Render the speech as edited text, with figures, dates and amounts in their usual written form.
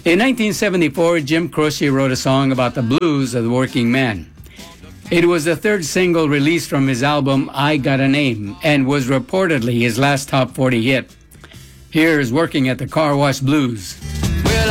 In 1974, Jim Croce wrote a song about the blues of the working man. It was the third single released from his album I Got a Name and was reportedly his last top 40 hit. Here's Working at the Car Wash Blues.